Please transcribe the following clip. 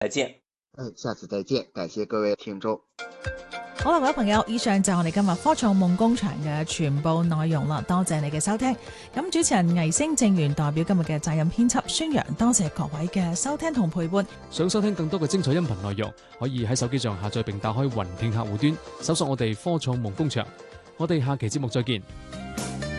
再見。 下次再見，感謝各位聽眾。 好啦，各位朋友，以上就係我哋今日科創夢工場嘅全部內容啦，多謝你嘅收聽。咁主持人倪星正元代表今日嘅責任編輯宣揚，多謝各位嘅收聽同陪伴。 想收聽更多嘅精彩音頻內容，可以喺手機上下載並打開雲聽客戶端，搜索我哋科創夢工場。我哋下期節目再見。